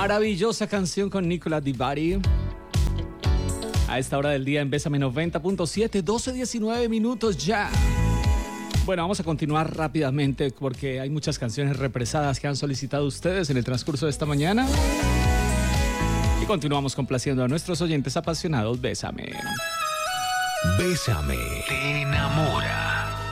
Maravillosa canción con Nicola Di Bari. A esta hora del día en Bésame 90.7, 12:19 minutos ya. Bueno, vamos a continuar rápidamente porque hay muchas canciones represadas que han solicitado ustedes en el transcurso de esta mañana. Y continuamos complaciendo a nuestros oyentes apasionados. Bésame. Bésame te enamora.